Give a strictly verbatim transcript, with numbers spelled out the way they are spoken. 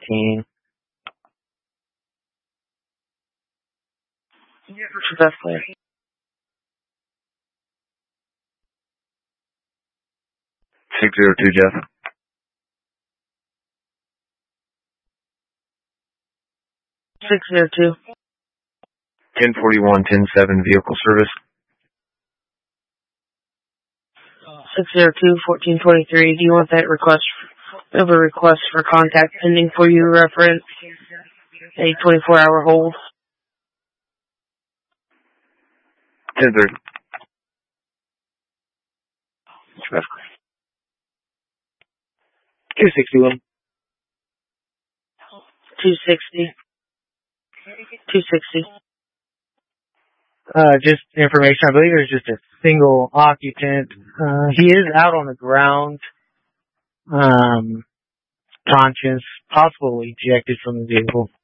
nineteen. What's the best player? six zero two, Jeff. six zero two. ten forty-one, ten seven, vehicle service. six zero two, fourteen twenty-three. Do you want that request? We have a request for contact pending for you reference. A twenty-four hour hold. ten thirty. two sixty-one. two sixty. two sixty. Uh, just information. I believe there's just a single occupant. Uh, he is out on the ground, um, conscious, possibly ejected from the vehicle.